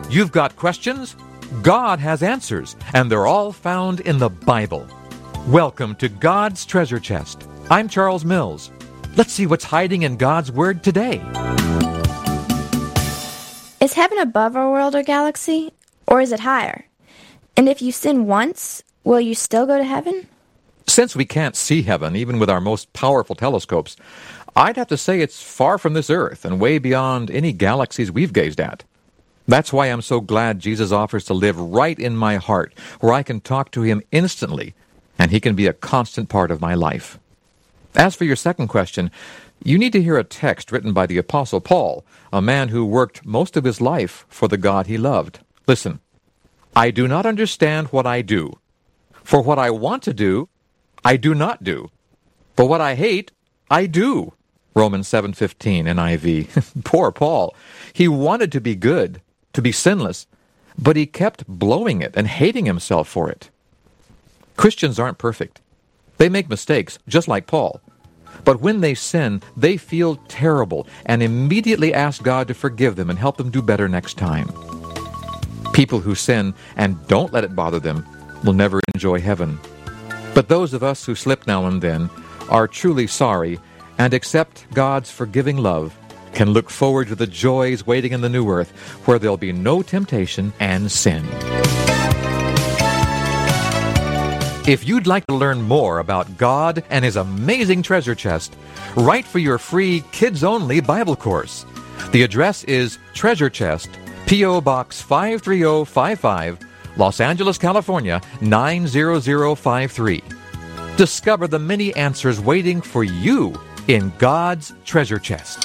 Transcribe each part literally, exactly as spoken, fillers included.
You've got questions? God has answers, and they're all found in the Bible. Welcome to God's Treasure Chest. I'm Charles Mills. Let's see what's hiding in God's Word today. Is heaven above our world or galaxy, or is it higher? And if you sin once, will you still go to heaven? Since we can't see heaven, even with our most powerful telescopes, I'd have to say it's far from this earth and way beyond any galaxies we've gazed at. That's why I'm so glad Jesus offers to live right in my heart, where I can talk to Him instantly, and He can be a constant part of my life. As for your second question, you need to hear a text written by the Apostle Paul, a man who worked most of his life for the God he loved. Listen, I do not understand what I do. For what I want to do, I do not do. But what I hate, I do. Romans seven fifteen, N I V. Poor Paul. He wanted to be good, to be sinless, but he kept blowing it and hating himself for it. Christians aren't perfect. They make mistakes, just like Paul. But when they sin, they feel terrible and immediately ask God to forgive them and help them do better next time. People who sin and don't let it bother them will never enjoy heaven. But those of us who slip now and then are truly sorry and accept God's forgiving love can look forward to the joys waiting in the new earth where there'll be no temptation and sin. If you'd like to learn more about God and His amazing treasure chest, write for your free kids-only Bible course. The address is Treasure Chest, P O. Box five three zero five five, Los Angeles, California, nine zero zero five three. Discover the many answers waiting for you in God's treasure chest.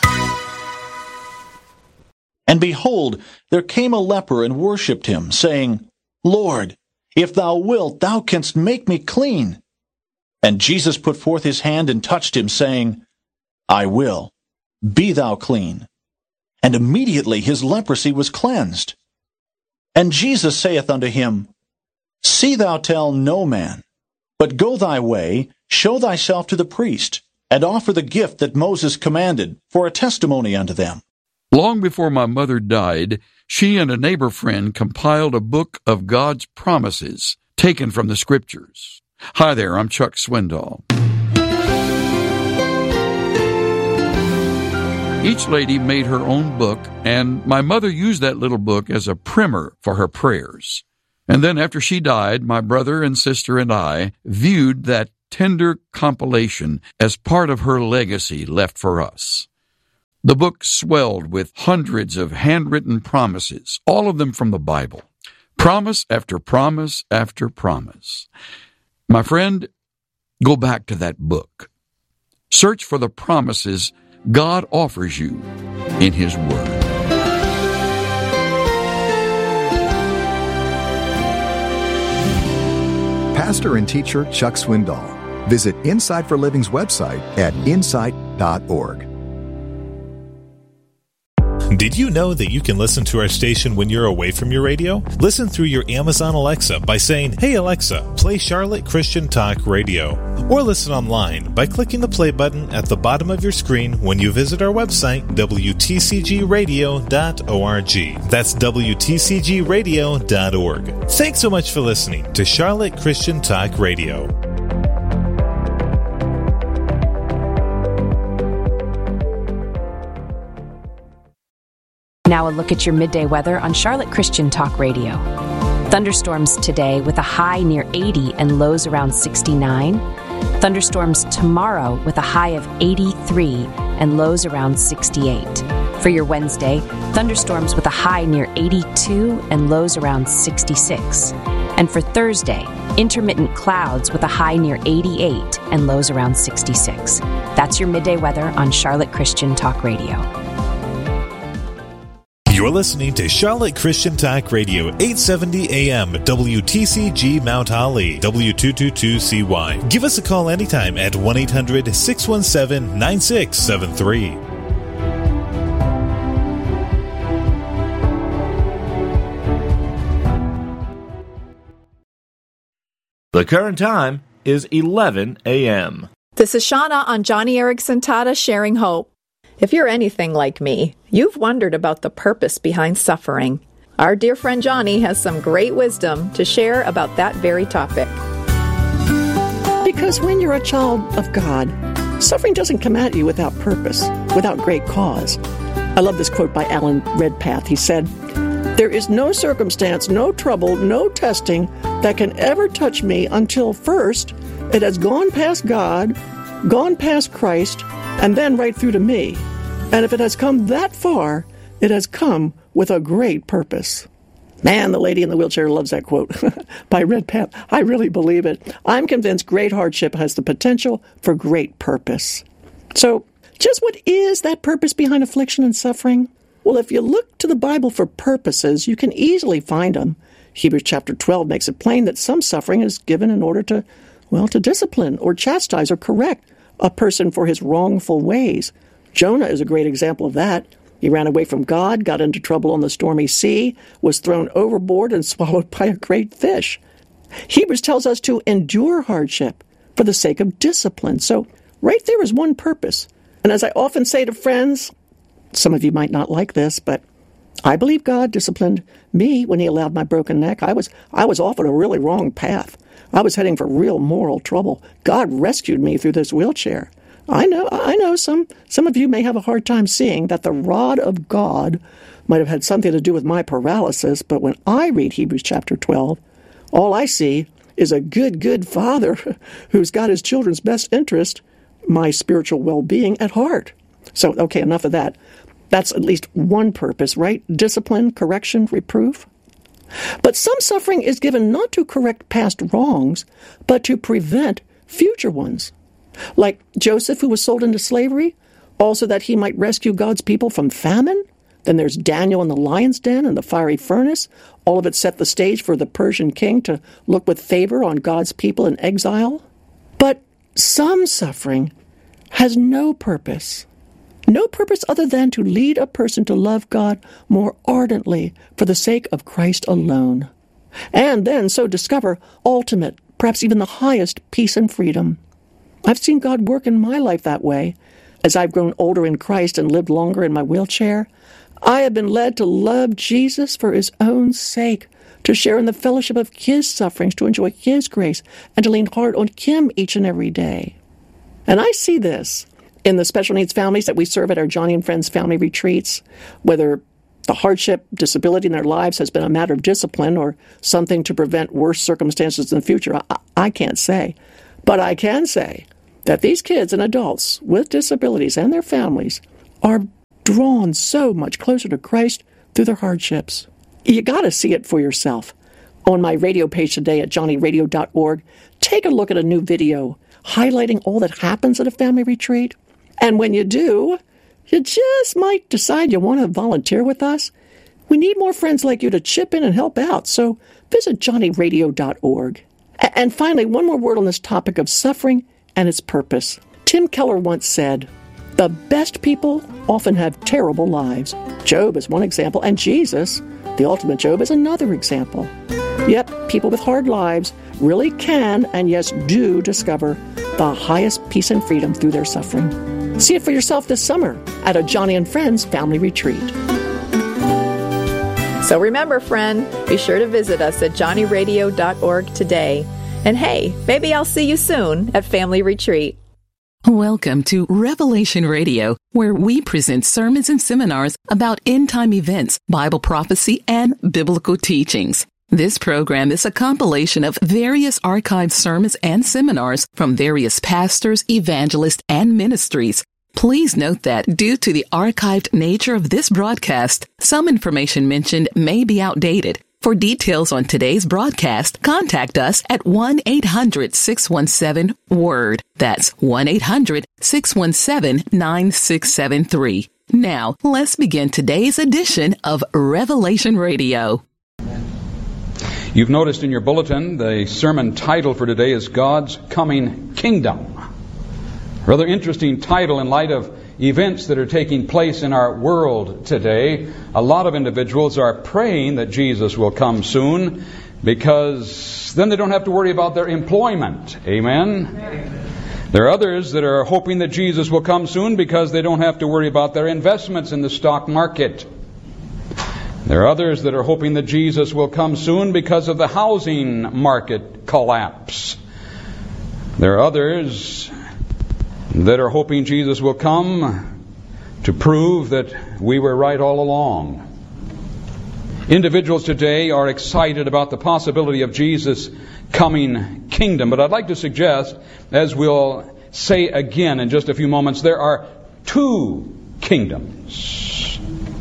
And behold, there came a leper and worshipped Him, saying, Lord, if thou wilt, thou canst make me clean. And Jesus put forth His hand and touched him, saying, I will. Be thou clean. And immediately his leprosy was cleansed. And Jesus saith unto him, See thou tell no man, but go thy way, show thyself to the priest, and offer the gift that Moses commanded, for a testimony unto them. Long before my mother died, she and a neighbor friend compiled a book of God's promises taken from the Scriptures. Hi there, I'm Chuck Swindoll. Each lady made her own book, and my mother used that little book as a primer for her prayers. And then after she died, my brother and sister and I viewed that tender compilation as part of her legacy left for us. The book swelled with hundreds of handwritten promises, all of them from the Bible. Promise after promise after promise. My friend, go back to that book. Search for the promises God offers you in His Word. Pastor and teacher Chuck Swindoll. Visit Insight for Living's website at insight dot org. Did you know that you can listen to our station when you're away from your radio? Listen through your Amazon Alexa by saying, Hey Alexa, play Charlotte Christian Talk Radio. Or listen online by clicking the play button at the bottom of your screen when you visit our website, W T C G radio dot org. That's W T C G radio dot org. Thanks so much for listening to Charlotte Christian Talk Radio. Now a look at your midday weather on Charlotte Christian Talk Radio. Thunderstorms today with a high near eighty and lows around sixty-nine. Thunderstorms tomorrow with a high of eighty-three and lows around sixty-eight. For your Wednesday, thunderstorms with a high near eighty-two and lows around sixty-six. And for Thursday, intermittent clouds with a high near eighty-eight and lows around sixty-six. That's your midday weather on Charlotte Christian Talk Radio. You're listening to Charlotte Christian Talk Radio, eight seventy A M, W T C G Mount Holly, W two twenty-two C Y. Give us a call anytime at one eight hundred six one seven nine six seven three. The current time is eleven A M. This is Shauna on Johnny Erickson Tata Sharing Hope. If you're anything like me, you've wondered about the purpose behind suffering. Our dear friend Johnny has some great wisdom to share about that very topic. Because when you're a child of God, suffering doesn't come at you without purpose, without great cause. I love this quote by Alan Redpath. He said, "There is no circumstance, no trouble, no testing that can ever touch me until first it has gone past God, gone past Christ, and then right through to me. And if it has come that far, it has come with a great purpose." Man, the lady in the wheelchair loves that quote by Redpath. I really believe it. I'm convinced great hardship has the potential for great purpose. So, just what is that purpose behind affliction and suffering? Well, if you look to the Bible for purposes, you can easily find them. Hebrews chapter twelve makes it plain that some suffering is given in order to, well, to discipline or chastise or correct a person for his wrongful ways. Jonah is a great example of that. He ran away from God, got into trouble on the stormy sea, was thrown overboard and swallowed by a great fish. Hebrews tells us to endure hardship for the sake of discipline. So right there is one purpose. And as I often say to friends, some of you might not like this, but I believe God disciplined me when he allowed my broken neck. I was I was off on a really wrong path. I was heading for real moral trouble. God rescued me through this wheelchair. I know, I know some, some of you may have a hard time seeing that the rod of God might have had something to do with my paralysis, but when I read Hebrews chapter twelve, all I see is a good, good father who's got his children's best interest, my spiritual well-being, at heart. So, okay, enough of that. That's at least one purpose, right? Discipline, correction, reproof. But some suffering is given not to correct past wrongs, but to prevent future ones. Like Joseph, who was sold into slavery, also that he might rescue God's people from famine. Then there's Daniel in the lion's den and the fiery furnace. All of it set the stage for the Persian king to look with favor on God's people in exile. But some suffering has no purpose. No purpose other than to lead a person to love God more ardently for the sake of Christ alone. And then so discover ultimate, perhaps even the highest, peace and freedom. I've seen God work in my life that way. As I've grown older in Christ and lived longer in my wheelchair, I have been led to love Jesus for his own sake, to share in the fellowship of his sufferings, to enjoy his grace, and to lean hard on him each and every day. And I see this in the special needs families that we serve at our Johnny and Friends family retreats, whether the hardship, disability in their lives has been a matter of discipline or something to prevent worse circumstances in the future. I, I can't say. But I can say that these kids and adults with disabilities and their families are drawn so much closer to Christ through their hardships. You got to see it for yourself. On my radio page today at johnny radio dot org, take a look at a new video highlighting all that happens at a family retreat. And when you do, you just might decide you want to volunteer with us. We need more friends like you to chip in and help out, so visit johnny radio dot org. And finally, one more word on this topic of suffering and its purpose. Tim Keller once said, "The best people often have terrible lives." Job is one example, and Jesus, the ultimate Job, is another example. Yep, people with hard lives really can, and yes, do discover the highest peace and freedom through their suffering. See it for yourself this summer at a Johnny and Friends family retreat. So remember, friend, be sure to visit us at johnny radio dot org today. And hey, maybe I'll see you soon at Family Retreat. Welcome to Revelation Radio, where we present sermons and seminars about end-time events, Bible prophecy, and biblical teachings. This program is a compilation of various archived sermons and seminars from various pastors, evangelists, and ministries. Please note that due to the archived nature of this broadcast, some information mentioned may be outdated. For details on today's broadcast, contact us at one eight hundred six one seven WORD. That's one eight hundred six one seven nine six seven three. Now, let's begin today's edition of Revelation Radio. You've noticed in your bulletin the sermon title for today is God's Coming Kingdom. Rather interesting title in light of events that are taking place in our world today. A lot of individuals are praying that Jesus will come soon because then they don't have to worry about their employment. Amen? Amen. There are others that are hoping that Jesus will come soon because they don't have to worry about their investments in the stock market. There are others that are hoping that Jesus will come soon because of the housing market collapse. There are others that are hoping Jesus will come to prove that we were right all along. Individuals today are excited about the possibility of Jesus' coming kingdom. But I'd like to suggest, as we'll say again in just a few moments, there are two kingdoms.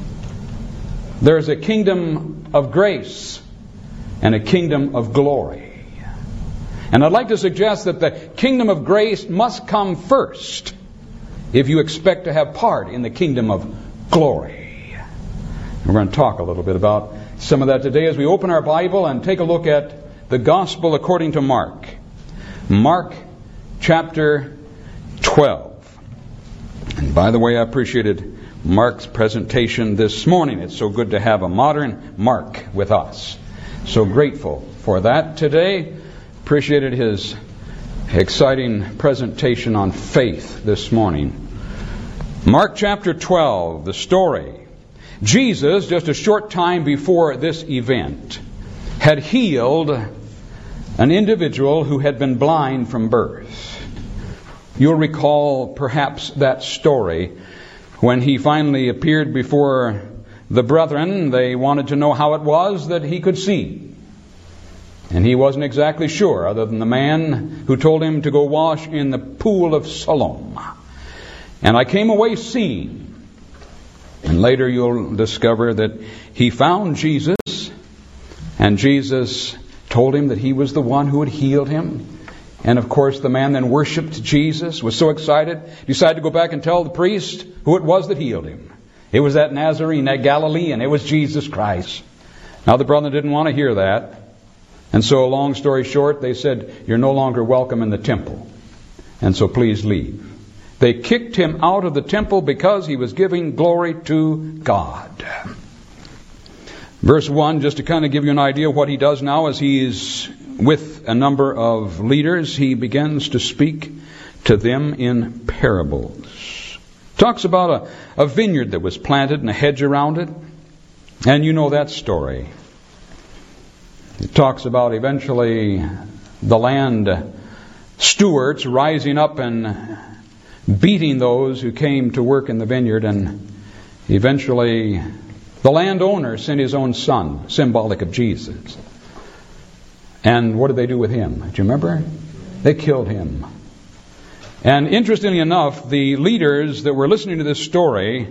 There's a kingdom of grace and a kingdom of glory. And I'd like to suggest that the kingdom of grace must come first if you expect to have part in the kingdom of glory. We're going to talk a little bit about some of that today as we open our Bible and take a look at the Gospel according to Mark. Mark chapter twelve. And by the way, I appreciated Mark's presentation this morning. It's so good to have a modern Mark with us. So grateful for that today. Appreciated his exciting presentation on faith this morning. Mark chapter twelve, the story. Jesus, just a short time before this event, had healed an individual who had been blind from birth. You'll recall perhaps that story when he finally appeared before the brethren. They wanted to know how it was that he could see. And he wasn't exactly sure, other than the man who told him to go wash in the pool of Siloam. And I came away seeing. And later you'll discover that he found Jesus, and Jesus told him that he was the one who had healed him. And of course the man then worshipped Jesus, was so excited, decided to go back and tell the priest who it was that healed him. It was that Nazarene, that Galilean, it was Jesus Christ. Now the brother didn't want to hear that. And so, long story short, they said, "You're no longer welcome in the temple. And so please leave." They kicked him out of the temple because he was giving glory to God. Verse one, just to kind of give you an idea of what he does now as he is with a number of leaders, he begins to speak to them in parables. Talks about a, a vineyard that was planted and a hedge around it. And you know that story. It talks about eventually the land stewards rising up and beating those who came to work in the vineyard, and eventually the landowner sent his own son, symbolic of Jesus. And what did they do with him? Do you remember? They killed him. And interestingly enough, the leaders that were listening to this story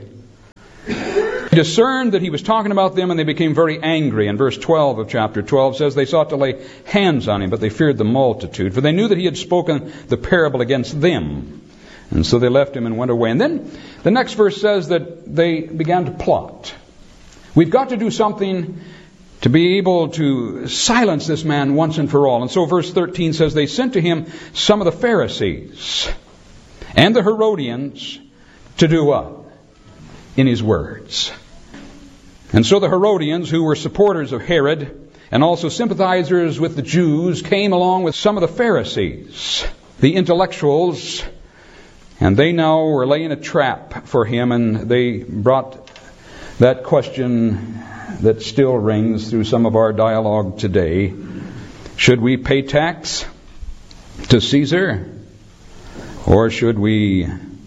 discerned that he was talking about them, and they became very angry. And verse twelve of chapter twelve says they sought to lay hands on him, but they feared the multitude, for they knew that he had spoken the parable against them. And so they left him and went away. And then the next verse says that they began to plot. We've got to do something to be able to silence this man once and for all. And so verse thirteen says they sent to him some of the Pharisees and the Herodians to do what? In his words. And so the Herodians, who were supporters of Herod and also sympathizers with the Jews, came along with some of the Pharisees, the intellectuals. And they now were laying a trap for him, and they brought that question that still rings through some of our dialogue today. Should we pay tax to Caesar, or should we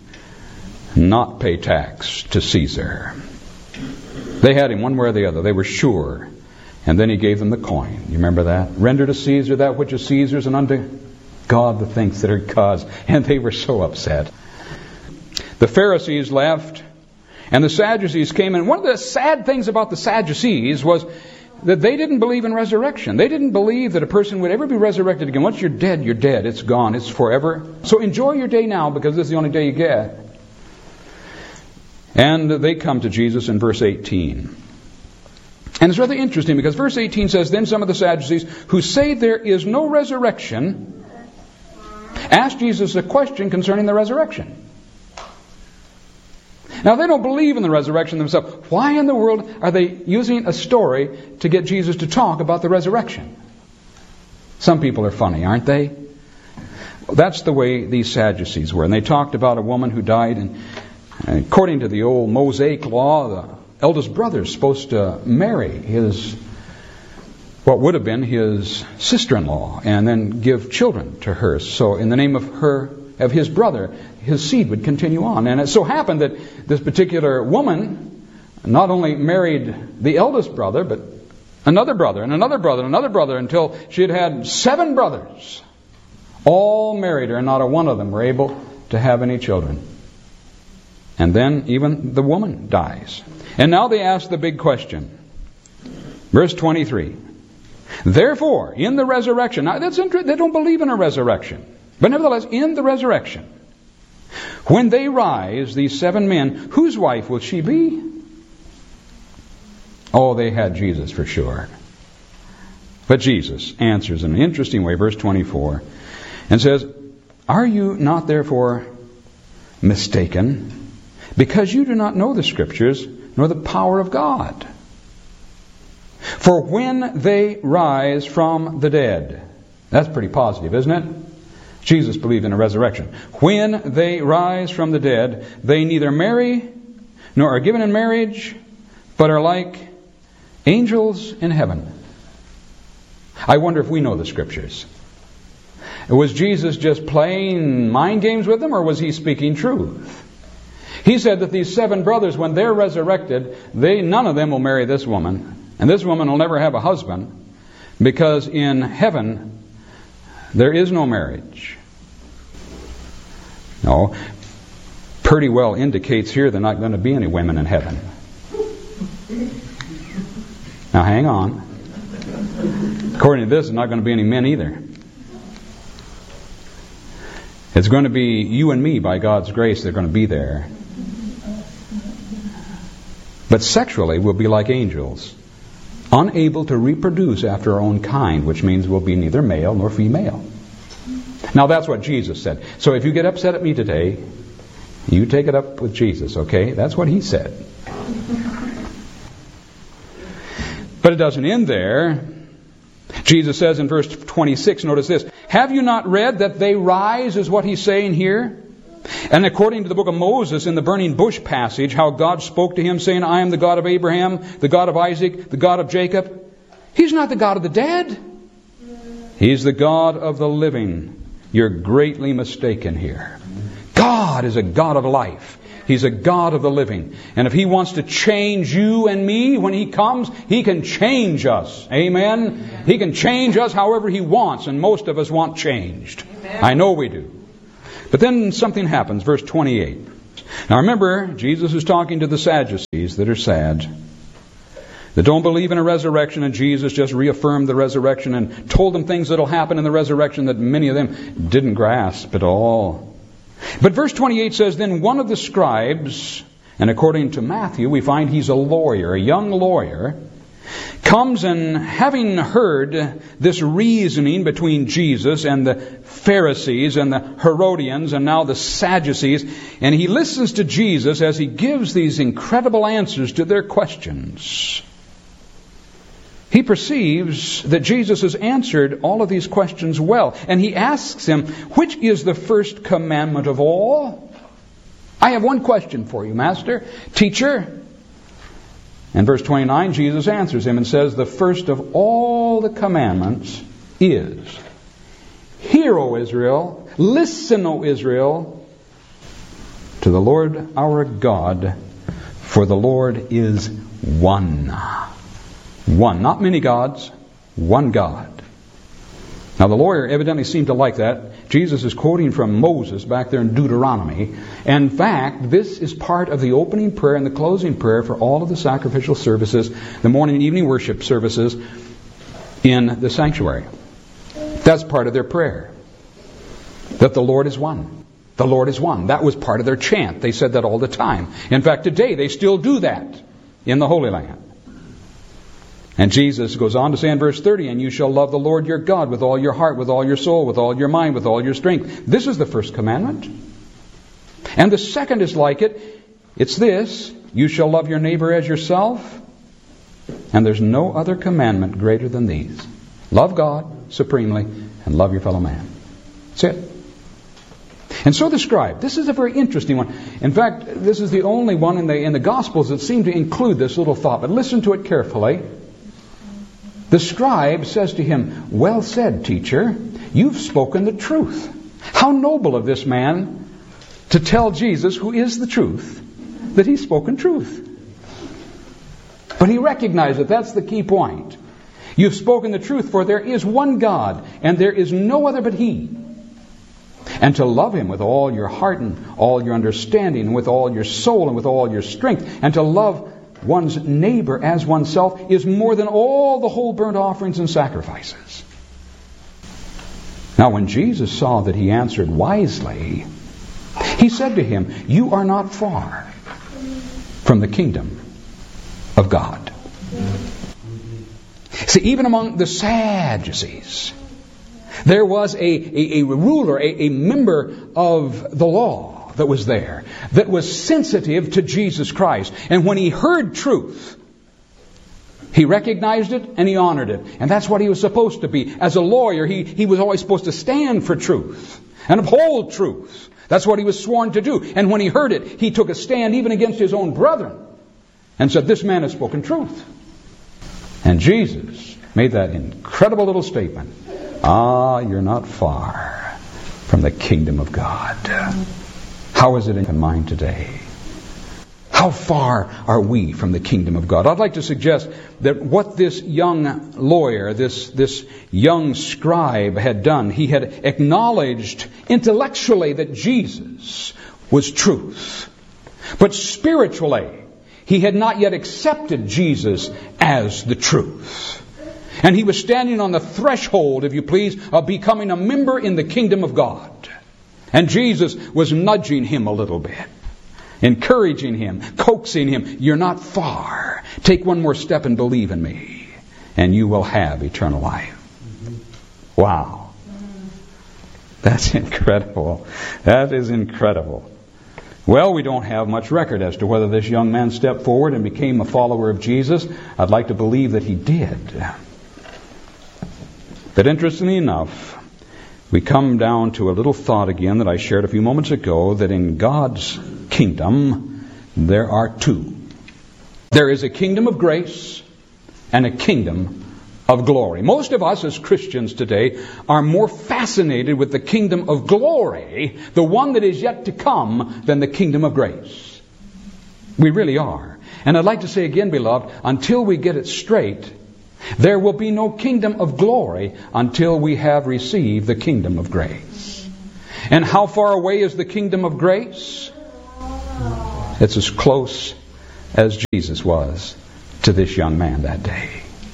not pay tax to Caesar? They had him one way or the other. They were sure. And then he gave them the coin. You remember that? Render to Caesar that which is Caesar's, and unto God the things that are God's. And they were so upset. The Pharisees left, and the Sadducees came in. One of the sad things about the Sadducees was that they didn't believe in resurrection. They didn't believe that a person would ever be resurrected again. Once you're dead, you're dead. It's gone. It's forever. So enjoy your day now, because this is the only day you get. And they come to Jesus in verse eighteen. And it's rather interesting, because verse eighteen says, "Then some of the Sadducees, who say there is no resurrection, asked Jesus a question concerning the resurrection." Now, they don't believe in the resurrection themselves. Why in the world are they using a story to get Jesus to talk about the resurrection? Some people are funny, aren't they? That's the way these Sadducees were. And they talked about a woman who died, and according to the old Mosaic law, the eldest brother is supposed to marry his, what would have been his sister-in-law, and then give children to her. So in the name of her, of his brother, his seed would continue on. And it so happened that this particular woman not only married the eldest brother, but another brother, and another brother, and another brother, until she had had seven brothers. All married her, and not a one of them were able to have any children. And then even the woman dies. And now they ask the big question. Verse twenty-three. Therefore, in the resurrection. Now, that's interesting. They don't believe in a resurrection. But nevertheless, in the resurrection, when they rise, these seven men, whose wife will she be? Oh, they had Jesus for sure. But Jesus answers in an interesting way, verse twenty-four, and says, Are you not therefore mistaken, because you do not know the Scriptures, nor the power of God? For when they rise from the dead, that's pretty positive, isn't it? Jesus believed in a resurrection. When they rise from the dead, they neither marry, nor are given in marriage, but are like angels in heaven. I wonder if we know the Scriptures. Was Jesus just playing mind games with them, or was he speaking truth? He said that these seven brothers, when they're resurrected, they none of them will marry this woman. And this woman will never have a husband, because in heaven there is no marriage. No, pretty well indicates here there are not going to be any women in heaven. Now hang on. According to this, there's not going to be any men either. It's going to be you and me, by God's grace, they're going to be there. But sexually, we'll be like angels, unable to reproduce after our own kind, which means we'll be neither male nor female. Now that's what Jesus said. So if you get upset at me today, you take it up with Jesus, okay? That's what he said. But it doesn't end there. Jesus says in verse twenty-six, notice this, Have you not read that they rise, is what he's saying here? And according to the book of Moses in the burning bush passage, how God spoke to him saying, I am the God of Abraham, the God of Isaac, the God of Jacob. He's not the God of the dead. He's the God of the living. You're greatly mistaken here. God is a God of life. He's a God of the living. And if He wants to change you and me when He comes, He can change us. Amen? He can change us however He wants, and most of us want changed. Amen. I know we do. But then something happens, verse twenty-eight. Now remember, Jesus is talking to the Sadducees that are sad, that don't believe in a resurrection, and Jesus just reaffirmed the resurrection and told them things that will happen in the resurrection that many of them didn't grasp at all. But verse twenty-eight says, Then one of the scribes, and according to Matthew, we find he's a lawyer, a young lawyer, comes and having heard this reasoning between Jesus and the Pharisees and the Herodians and now the Sadducees, and he listens to Jesus as he gives these incredible answers to their questions. He perceives that Jesus has answered all of these questions well, and he asks him, Which is the first commandment of all? I have one question for you, Master, Teacher. And verse twenty-nine, Jesus answers him and says, The first of all the commandments is, Hear, O Israel, listen, O Israel, to the Lord our God, for the Lord is one. One, not many gods, one God. Now the lawyer evidently seemed to like that. Jesus is quoting from Moses back there in Deuteronomy. In fact, this is part of the opening prayer and the closing prayer for all of the sacrificial services, the morning and evening worship services in the sanctuary. That's part of their prayer. That the Lord is one. The Lord is one. That was part of their chant. They said that all the time. In fact, today they still do that in the Holy Land. And Jesus goes on to say in verse thirty, And you shall love the Lord your God with all your heart, with all your soul, with all your mind, with all your strength. This is the first commandment. And the second is like it. It's this, You shall love your neighbor as yourself. And there's no other commandment greater than these. Love God supremely and love your fellow man. That's it. And so the scribe, this is a very interesting one. In fact, this is the only one in the, in the Gospels that seem to include this little thought. But listen to it carefully. The scribe says to him, "Well said, teacher. You've spoken the truth." How noble of this man to tell Jesus, who is the truth, that he's spoken truth. But he recognized that that's the key point. You've spoken the truth, for there is one God, and there is no other but He. And to love Him with all your heart and all your understanding, and with all your soul and with all your strength, and to love one's neighbor as oneself is more than all the whole burnt offerings and sacrifices. Now when Jesus saw that he answered wisely, He said to him, "You are not far from the kingdom of God." See, even among the Sadducees, there was a, a, a ruler, a, a member of the law that was there, that was sensitive to Jesus Christ. And when he heard truth, he recognized it and he honored it. And that's what he was supposed to be. As a lawyer, he, he was always supposed to stand for truth and uphold truth. That's what he was sworn to do. And when he heard it, he took a stand even against his own brethren and said, "This man has spoken truth." And Jesus made that incredible little statement. Ah, you're not far from the kingdom of God. How is it in mind today? How far are we from the kingdom of God? I'd like to suggest that what this young lawyer, this, this young scribe had done, he had acknowledged intellectually that Jesus was truth. But spiritually, he had not yet accepted Jesus as the truth. And he was standing on the threshold, if you please, of becoming a member in the kingdom of God. And Jesus was nudging him a little bit, encouraging him, coaxing him. "You're not far. Take one more step and believe in me, and you will have eternal life." Wow. That's incredible. That is incredible. Well, we don't have much record as to whether this young man stepped forward and became a follower of Jesus. I'd like to believe that he did. But interestingly enough, we come down to a little thought again that I shared a few moments ago, that in God's kingdom there are two. There is a kingdom of grace and a kingdom of glory. Most of us as Christians today are more fascinated with the kingdom of glory, the one that is yet to come, than the kingdom of grace. We really are. And I'd like to say again, beloved, until we get it straight, there will be no kingdom of glory until we have received the kingdom of grace. And how far away is the kingdom of grace? It's as close as Jesus was to this young man that day.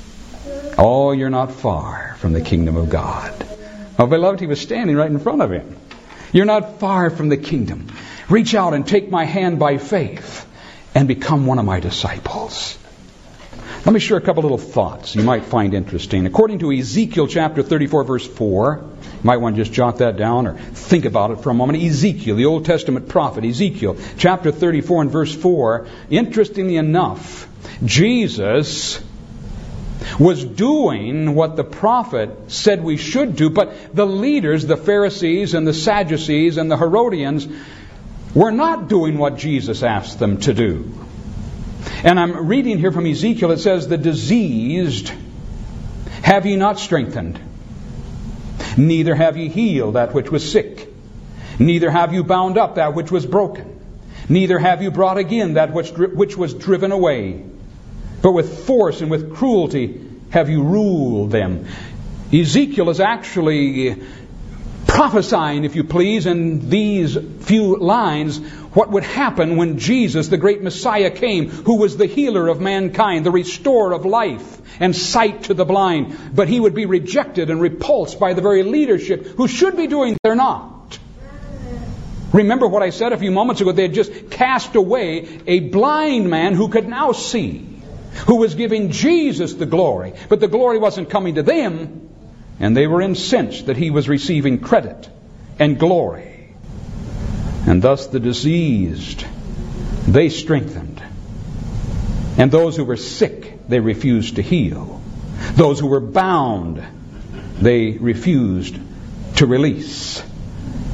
Oh, you're not far from the kingdom of God. Oh, beloved, he was standing right in front of him. You're not far from the kingdom. Reach out and take my hand by faith and become one of my disciples. Let me share a couple little thoughts you might find interesting. According to Ezekiel chapter thirty-four, verse four, you might want to just jot that down or think about it for a moment. Ezekiel, the Old Testament prophet, Ezekiel chapter thirty-four and verse four, interestingly enough, Jesus was doing what the prophet said we should do, but the leaders, the Pharisees and the Sadducees and the Herodians, were not doing what Jesus asked them to do. And I'm reading here from Ezekiel, it says, "The diseased have ye not strengthened, neither have ye healed that which was sick, neither have you bound up that which was broken, neither have you brought again that which, which was driven away, but with force and with cruelty have you ruled them." Ezekiel is actually prophesying, if you please, in these few lines, what would happen when Jesus, the great Messiah, came, who was the healer of mankind, the restorer of life and sight to the blind. But he would be rejected and repulsed by the very leadership who should be doing, they're not. Remember what I said a few moments ago, they had just cast away a blind man who could now see, who was giving Jesus the glory. But the glory wasn't coming to them, and they were incensed that he was receiving credit and glory. And thus the diseased, they strengthened. And those who were sick, they refused to heal. Those who were bound, they refused to release.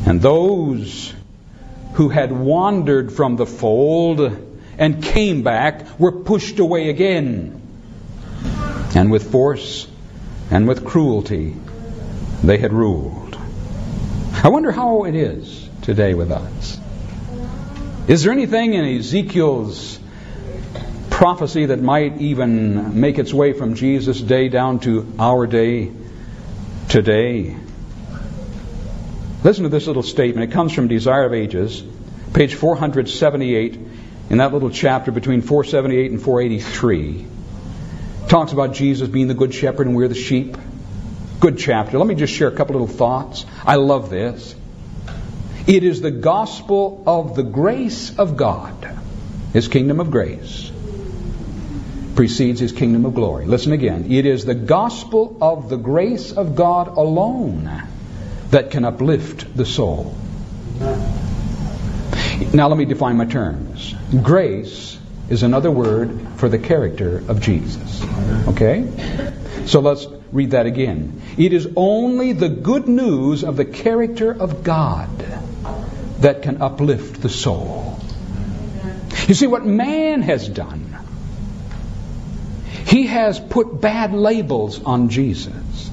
And those who had wandered from the fold and came back were pushed away again. And with force and with cruelty they had ruled. I wonder how it is today with us. Is there anything in Ezekiel's prophecy that might even make its way from Jesus' day down to our day today? Listen to this little statement. It comes from Desire of Ages, page four seventy-eight, in that little chapter between four seventy-eight and four eighty-three. It talks about Jesus being the good shepherd and we're the sheep. Good chapter. Let me just share a couple little thoughts. I love this. It is the gospel of the grace of God. His kingdom of grace precedes His kingdom of glory. Listen again. It is the gospel of the grace of God alone that can uplift the soul. Now let me define my terms. Grace is another word for the character of Jesus. Okay? So let's read that again. It is only the good news of the character of God that can uplift the soul. You see, what man has done, he has put bad labels on Jesus.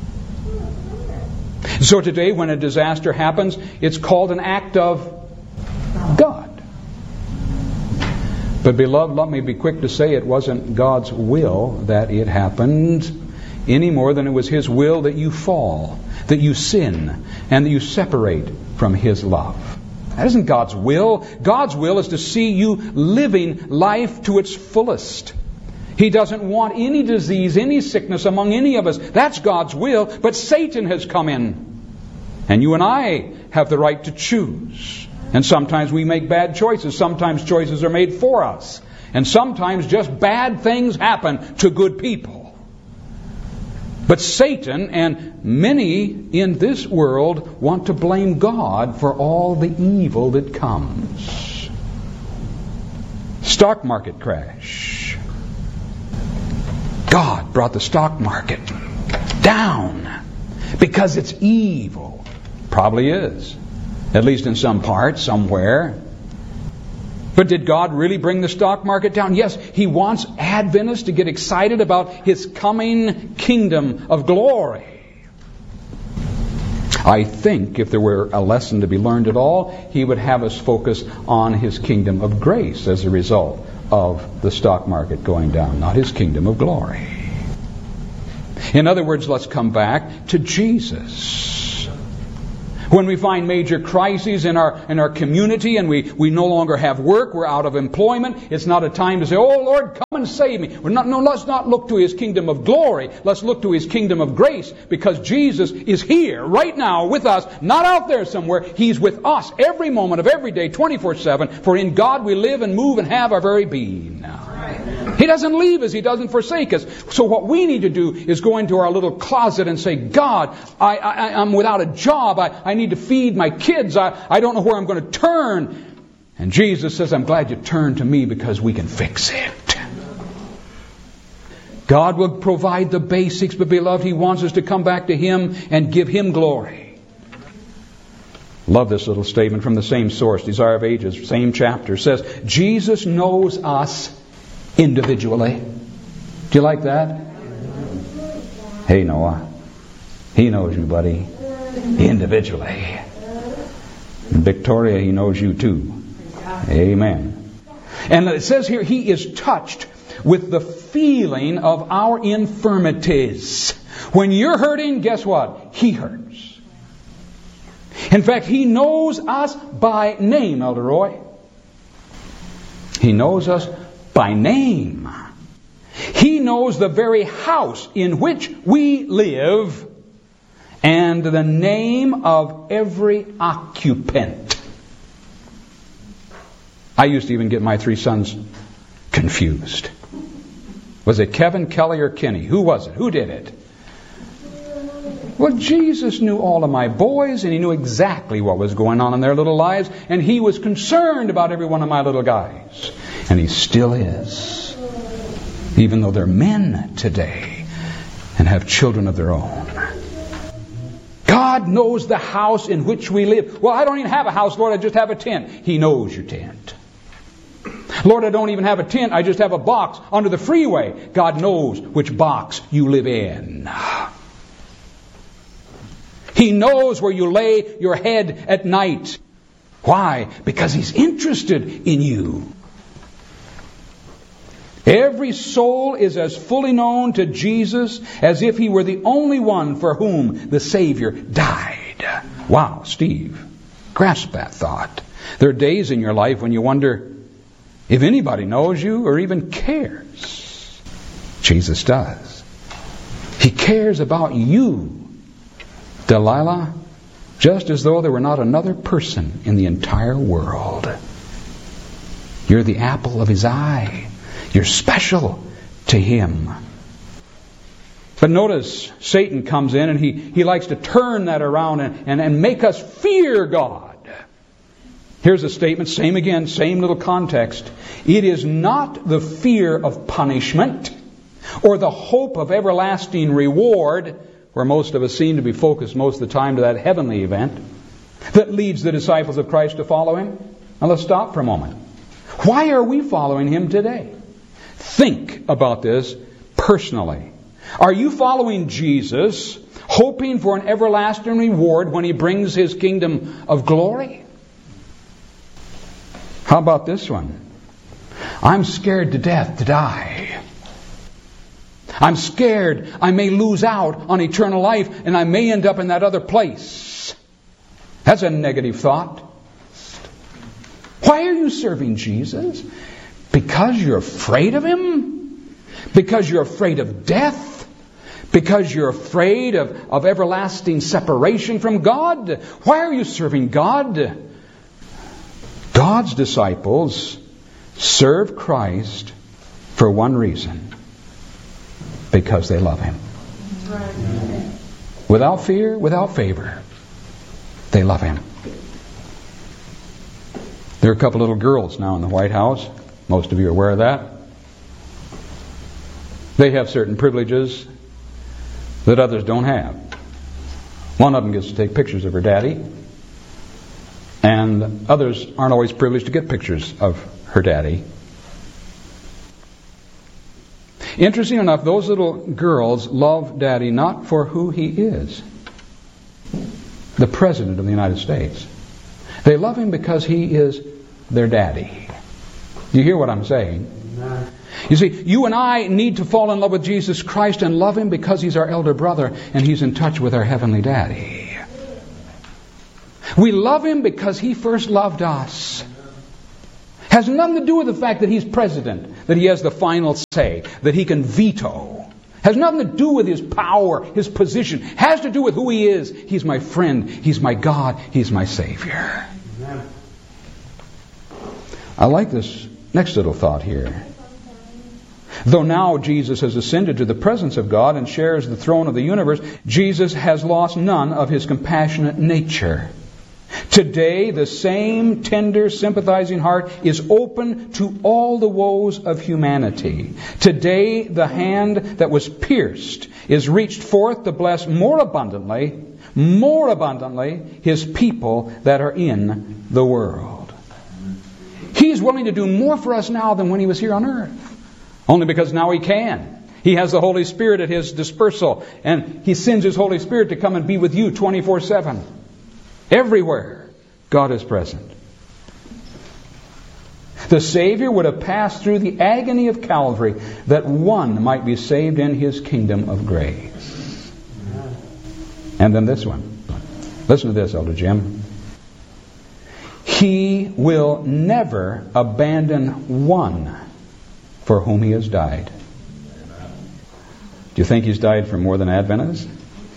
So today, when a disaster happens, it's called an act of God. But beloved, let me be quick to say it wasn't God's will that it happened, any more than it was His will that you fall, that you sin, and that you separate from His love. That isn't God's will. God's will is to see you living life to its fullest. He doesn't want any disease, any sickness among any of us. That's God's will. But Satan has come in. And you and I have the right to choose. And sometimes we make bad choices. Sometimes choices are made for us. And sometimes just bad things happen to good people. But Satan and many in this world want to blame God for all the evil that comes. Stock market crash. God brought the stock market down because it's evil. Probably is. At least in some parts, somewhere. But did God really bring the stock market down? Yes, He wants Adventists to get excited about His coming kingdom of glory. I think if there were a lesson to be learned at all, He would have us focus on His kingdom of grace as a result of the stock market going down, not His kingdom of glory. In other words, let's come back to Jesus. When we find major crises in our in our community and we, we no longer have work, we're out of employment, it's not a time to say, oh Lord, come and save me. We're not, no, let's not look to His kingdom of glory. Let's look to His kingdom of grace, because Jesus is here right now with us, not out there somewhere. He's with us every moment of every day, twenty-four seven. For in God we live and move and have our very being. He doesn't leave us. He doesn't forsake us. So what we need to do is go into our little closet and say, God, I, I, I'm without a job. I, I need to feed my kids. I, I don't know where I'm going to turn. And Jesus says, I'm glad you turned to me because we can fix it. God will provide the basics, but beloved, He wants us to come back to Him and give Him glory. Love this little statement from the same source, Desire of Ages, same chapter. It says, Jesus knows us individually. Do you like that? Hey, Noah. He knows you, buddy. Individually. And Victoria, He knows you too. Amen. And it says here, He is touched with the feeling of our infirmities. When you're hurting, guess what? He hurts. In fact, He knows us by name, Elder Roy. He knows us by name. He knows the very house in which we live and the name of every occupant. I used to even get my three sons confused. Was it Kevin, Kelly, or Kenny? Who was it? Who did it? Well, Jesus knew all of my boys, and He knew exactly what was going on in their little lives, and He was concerned about every one of my little guys. And He still is. Even though they're men today and have children of their own. God God knows the house in which we live. Well, I don't even have a house, Lord, I just have a tent. He knows your tent. Lord, I don't even have a tent, I just have a box under the freeway. God knows which box you live in. He knows where you lay your head at night. Why? Because He's interested in you. Every soul is as fully known to Jesus as if He were the only one for whom the Savior died. Wow, Steve, grasp that thought. There are days in your life when you wonder if anybody knows you or even cares. Jesus does. He cares about you, Delilah, just as though there were not another person in the entire world. You're the apple of His eye. You're special to Him. But notice, Satan comes in and he, he likes to turn that around and, and, and make us fear God. Here's a statement, same again, same little context. It is not the fear of punishment or the hope of everlasting reward, where most of us seem to be focused most of the time to that heavenly event, that leads the disciples of Christ to follow Him. Now let's stop for a moment. Why are we following Him today? Think about this personally. Are you following Jesus, hoping for an everlasting reward when He brings His kingdom of glory? How about this one? I'm scared to death to die. I'm scared I may lose out on eternal life and I may end up in that other place. That's a negative thought. Why are you serving Jesus? Because you're afraid of Him? Because you're afraid of death? Because you're afraid of, of everlasting separation from God? Why are you serving God? God's disciples serve Christ for one reason. Because they love Him. Without fear, without favor. They love Him. There are a couple little girls now in the White House. Most of you are aware of that. They have certain privileges that others don't have. One of them gets to take pictures of her daddy. And others aren't always privileged to get pictures of her daddy. Interesting enough, those little girls love Daddy not for who he is, the President of the United States. They love him because he is their daddy. You hear what I'm saying? You see, you and I need to fall in love with Jesus Christ and love Him because He's our elder brother and He's in touch with our heavenly daddy. We love Him because He first loved us. Has nothing to do with the fact that He's president, that He has the final say, that He can veto. Has nothing to do with His power, His position. Has to do with who He is. He's my friend. He's my God. He's my Savior. Amen. I like this next little thought here. Though now Jesus has ascended to the presence of God and shares the throne of the universe, Jesus has lost none of His compassionate nature. Today, the same tender, sympathizing heart is open to all the woes of humanity. Today, the hand that was pierced is reached forth to bless more abundantly, more abundantly, His people that are in the world. He's willing to do more for us now than when He was here on earth. Only because now He can. He has the Holy Spirit at His dispersal, and He sends His Holy Spirit to come and be with you twenty-four seven. Everywhere God is present. The Savior would have passed through the agony of Calvary that one might be saved in His kingdom of grace. And then this one. Listen to this, Elder Jim. He will never abandon one for whom He has died. Do you think He's died for more than Adventists?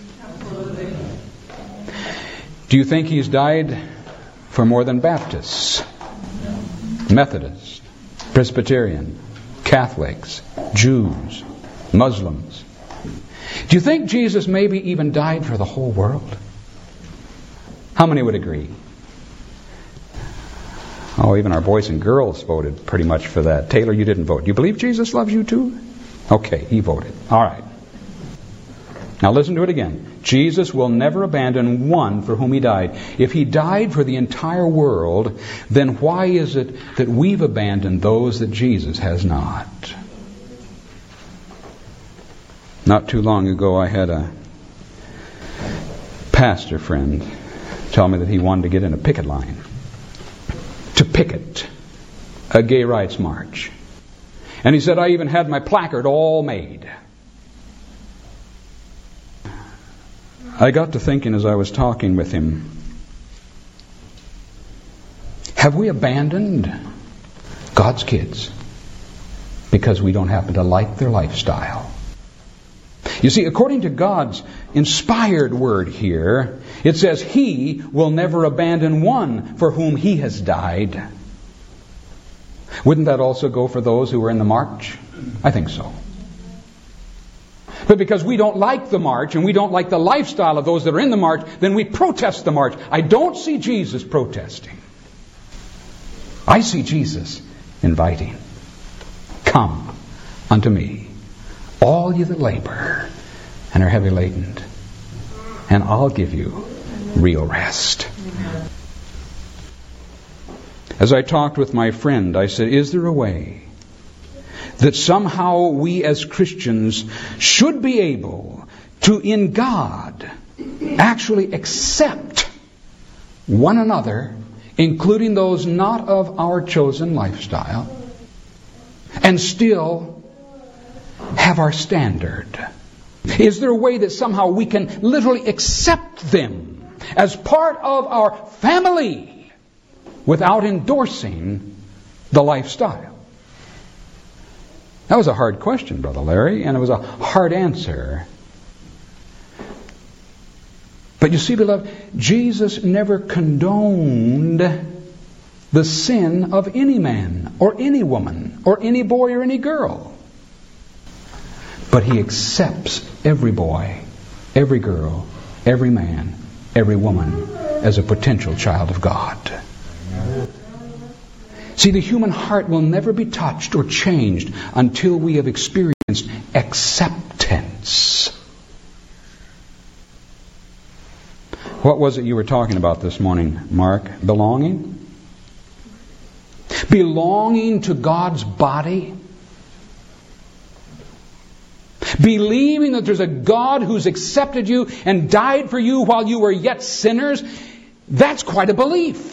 Do you think He's died for more than Baptists, Methodists, Presbyterian, Catholics, Jews, Muslims? Do you think Jesus maybe even died for the whole world? How many would agree? Oh, even our boys and girls voted pretty much for that. Taylor, you didn't vote. You believe Jesus loves you too? Okay, he voted. All right. Now listen to it again. Jesus will never abandon one for whom He died. If He died for the entire world, then why is it that we've abandoned those that Jesus has not? Not too long ago, I had a pastor friend tell me that he wanted to get in a picket line to picket a gay rights march. And he said, I even had my placard all made. I got to thinking as I was talking with him, have we abandoned God's kids because we don't happen to like their lifestyle? You see, according to God's inspired word here, it says He will never abandon one for whom He has died. Wouldn't that also go for those who were in the march? I think so. But because we don't like the march and we don't like the lifestyle of those that are in the march, then we protest the march. I don't see Jesus protesting. I see Jesus inviting. Come unto me, all you that labor and are heavy laden, and I'll give you real rest. As I talked with my friend, I said, is there a way that somehow we as Christians should be able to, in God, actually accept one another, including those not of our chosen lifestyle, and still have our standard? Is there a way that somehow we can literally accept them as part of our family without endorsing the lifestyle? That was a hard question, Brother Larry, and it was a hard answer. But you see, beloved, Jesus never condoned the sin of any man or any woman or any boy or any girl. But He accepts every boy, every girl, every man, every woman as a potential child of God. See, the human heart will never be touched or changed until we have experienced acceptance. What was it you were talking about this morning, Mark? Belonging? Belonging to God's body? Believing that there's a God who's accepted you and died for you while you were yet sinners? That's quite a belief.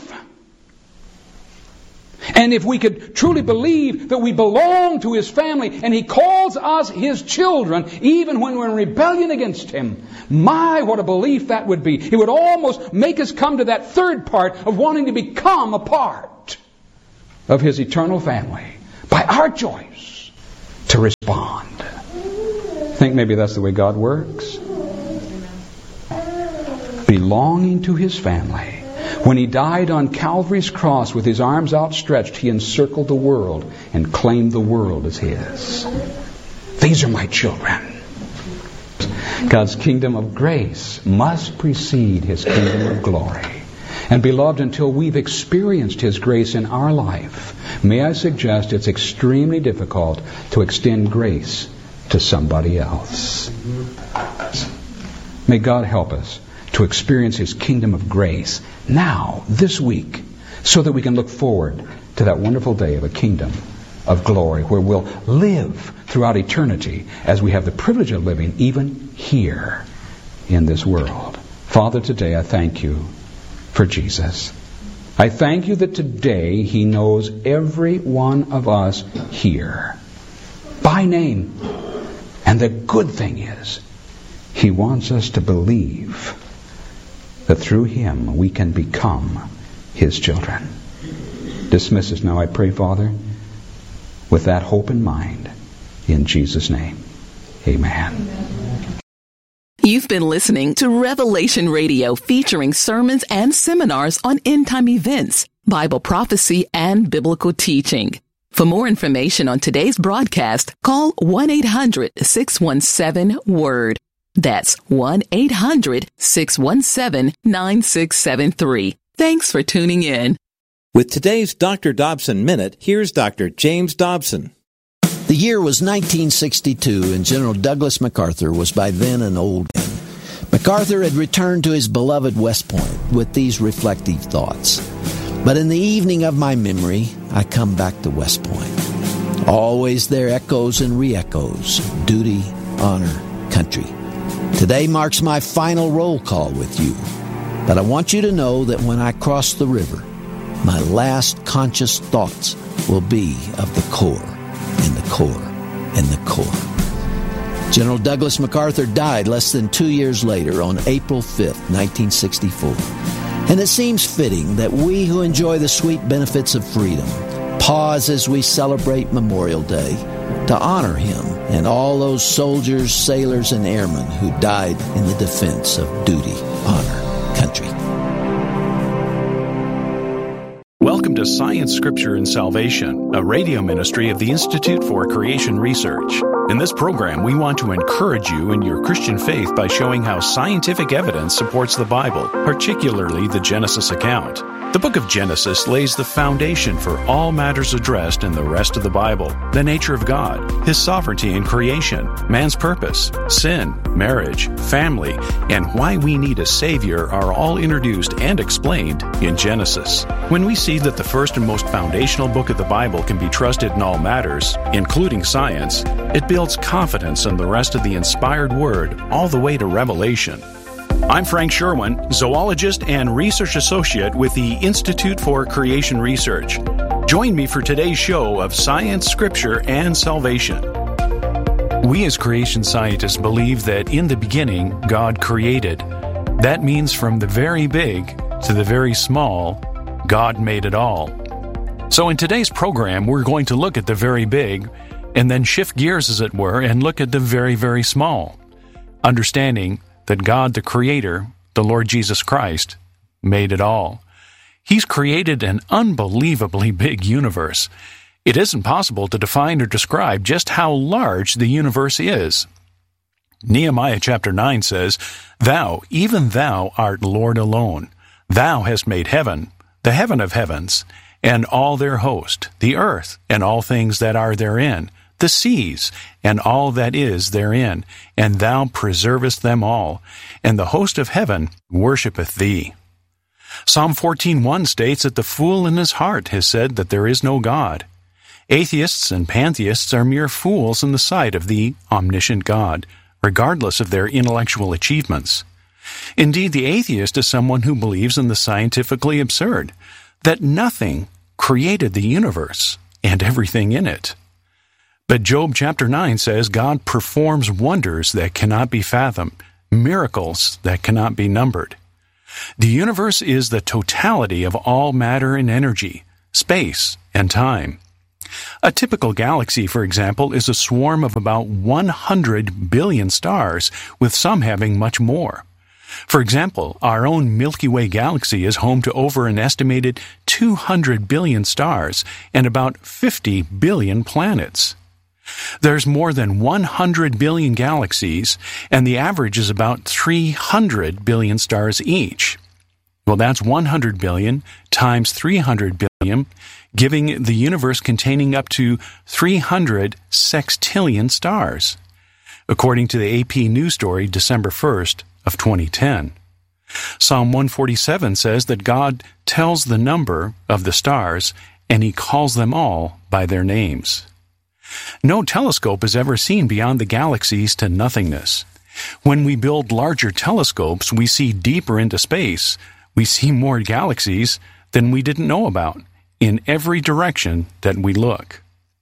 And if we could truly believe that we belong to His family and He calls us His children even when we're in rebellion against Him, my, what a belief that would be. It would almost make us come to that third part of wanting to become a part of His eternal family by our choice to respond. I think maybe that's the way God works. Belonging to His family. When He died on Calvary's cross with His arms outstretched, He encircled the world and claimed the world as His. These are my children. God's kingdom of grace must precede His kingdom of glory. And beloved, until we've experienced His grace in our life, may I suggest it's extremely difficult to extend grace to somebody else. May God help us to experience His kingdom of grace now, this week, so that we can look forward to that wonderful day of a kingdom of glory where we'll live throughout eternity as we have the privilege of living even here in this world. Father, today I thank You for Jesus. I thank You that today He knows every one of us here by name. And the good thing is, He wants us to believe that through Him we can become His children. Dismiss us now, I pray, Father, with that hope in mind. In Jesus' name, amen. You've been listening to Revelation Radio, featuring sermons and seminars on end-time events, Bible prophecy, and biblical teaching. For more information on today's broadcast, call one eight hundred six one seven word. That's one eight hundred six one seven nine six seven three. Thanks for tuning in. With today's Doctor Dobson Minute, here's Doctor James Dobson. The year was nineteen sixty-two, and General Douglas MacArthur was by then an old man. MacArthur had returned to his beloved West Point with these reflective thoughts. But in the evening of my memory, I come back to West Point. Always there echoes and re-echoes, duty, honor, country. Today marks my final roll call with you. But I want you to know that when I cross the river, my last conscious thoughts will be of the Corps, and the Corps, and the Corps. General Douglas MacArthur died less than two years later on April fifth, nineteen sixty-four. And it seems fitting that we who enjoy the sweet benefits of freedom pause as we celebrate Memorial Day to honor him and all those soldiers, sailors, and airmen who died in the defense of duty, honor, country. Welcome to Science, Scripture, and Salvation, a radio ministry of the Institute for Creation Research. In this program, we want to encourage you in your Christian faith by showing how scientific evidence supports the Bible, particularly the Genesis account. The book of Genesis lays the foundation for all matters addressed in the rest of the Bible: the nature of God, His sovereignty in creation, man's purpose, sin, marriage, family, and why we need a Savior are all introduced and explained in Genesis. When we see that the first and most foundational book of the Bible can be trusted in all matters, including science, it builds confidence in the rest of the inspired Word all the way to Revelation. I'm Frank Sherwin, zoologist and research associate with the Institute for Creation Research. Join me for today's show of Science, Scripture, and Salvation. We as creation scientists believe that in the beginning, God created. That means from the very big to the very small, God made it all. So in today's program, we're going to look at the very big and then shift gears, as it were, and look at the very, very small, understanding that God, the Creator, the Lord Jesus Christ, made it all. He's created an unbelievably big universe. It isn't possible to define or describe just how large the universe is. Nehemiah chapter nine says, "Thou, even thou, art Lord alone. Thou hast made heaven, the heaven of heavens, and all their host, the earth, and all things that are therein, the seas, and all that is therein, and thou preservest them all, and the host of heaven worshipeth thee." Psalm fourteen one states that the fool in his heart has said that there is no God. Atheists and pantheists are mere fools in the sight of the omniscient God, regardless of their intellectual achievements. Indeed, the atheist is someone who believes in the scientifically absurd, that nothing created the universe and everything in it. But Job chapter nine says God performs wonders that cannot be fathomed, miracles that cannot be numbered. The universe is the totality of all matter and energy, space and time. A typical galaxy, for example, is a swarm of about one hundred billion stars, with some having much more. For example, our own Milky Way galaxy is home to over an estimated two hundred billion stars and about fifty billion planets. There's more than one hundred billion galaxies, and the average is about three hundred billion stars each. Well, that's one hundred billion times three hundred billion, giving the universe containing up to three hundred sextillion stars, according to the A P News story December first of twenty ten. Psalm one forty-seven says that God tells the number of the stars, and He calls them all by their names. No telescope has ever seen beyond the galaxies to nothingness. When we build larger telescopes, we see deeper into space. We see more galaxies than we didn't know about, in every direction that we look.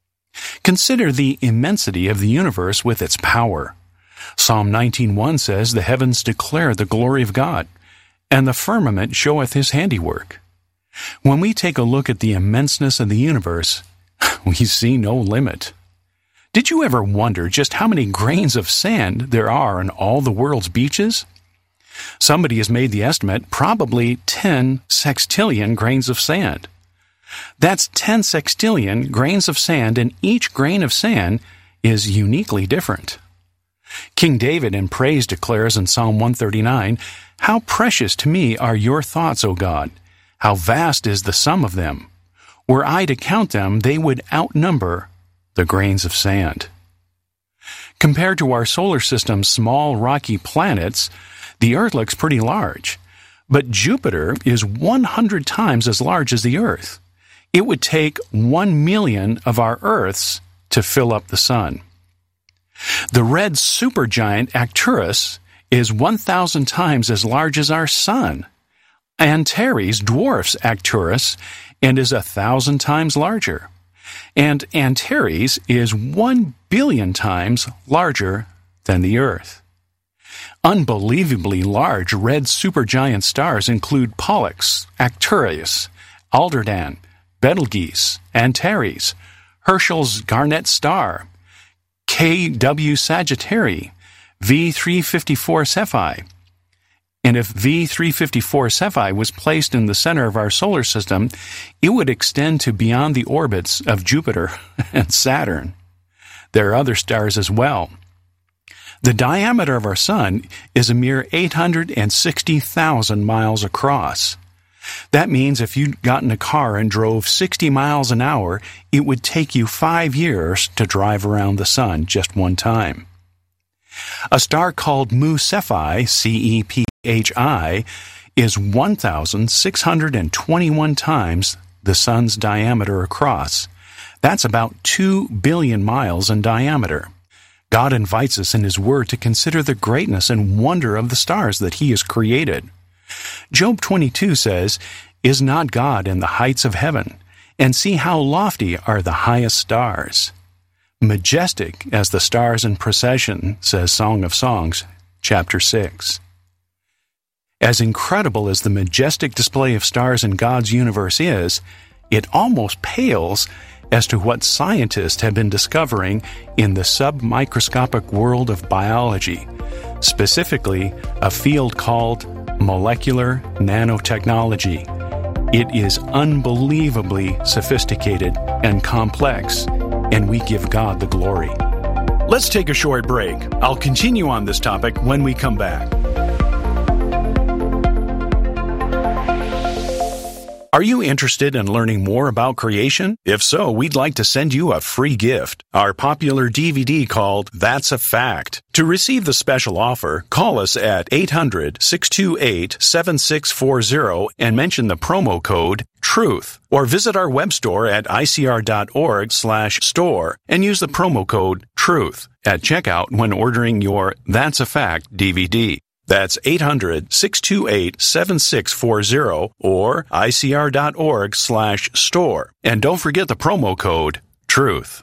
Consider the immensity of the universe with its power. Psalm nineteen one says, "The heavens declare the glory of God, and the firmament showeth His handiwork." When we take a look at the immenseness of the universe, we see no limit. Did you ever wonder just how many grains of sand there are on all the world's beaches? Somebody has made the estimate probably ten sextillion grains of sand. That's ten sextillion grains of sand, and each grain of sand is uniquely different. King David in praise declares in Psalm one thirty-nine, "How precious to me are your thoughts, O God! How vast is the sum of them! Were I to count them, they would outnumber the grains of sand." Compared to our solar system's small rocky planets, the Earth looks pretty large. But Jupiter is one hundred times as large as the Earth. It would take one million of our Earths to fill up the Sun. The red supergiant Arcturus is one thousand times as large as our Sun. Antares dwarfs Arcturus and is one thousand times larger. And Antares is one billion times larger than the Earth. Unbelievably large red supergiant stars include Pollux, Arcturus, Aldebaran, Betelgeuse, Antares, Herschel's Garnet Star, K W Sagittarii, V three fifty-four Cephei. And if V three fifty-four Cephei was placed in the center of our solar system, it would extend to beyond the orbits of Jupiter and Saturn. There are other stars as well. The diameter of our Sun is a mere eight hundred sixty thousand miles across. That means if you got in a car and drove sixty miles an hour, it would take you five years to drive around the Sun just one time. A star called Mu Cephei, C E P H I, is one thousand six hundred twenty-one times the Sun's diameter across. That's about two billion miles in diameter. God invites us in His Word to consider the greatness and wonder of the stars that He has created. Job twenty-two says, "Is not God in the heights of heaven? And see how lofty are the highest stars. Majestic as the stars in procession," says Song of Songs, chapter six. As incredible as the majestic display of stars in God's universe is, it almost pales as to what scientists have been discovering in the submicroscopic world of biology, specifically a field called molecular nanotechnology. It is unbelievably sophisticated and complex, and we give God the glory. Let's take a short break. I'll continue on this topic when we come back. Are you interested in learning more about creation? If so, we'd like to send you a free gift, our popular D V D called That's a Fact. To receive the special offer, call us at eight hundred, six two eight, seven six four zero and mention the promo code TRUTH, or visit our web store at I C R dot org slash store and use the promo code TRUTH at checkout when ordering your That's a Fact D V D. That's eight hundred, six two eight, seven six four zero or I C R dot org slash store. And don't forget the promo code TRUTH.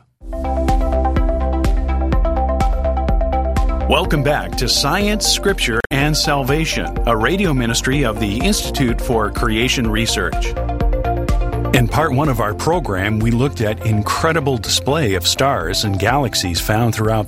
Welcome back to Science, Scripture, and Salvation, a radio ministry of the Institute for Creation Research. In part one of our program, we looked at incredible display of stars and galaxies found throughout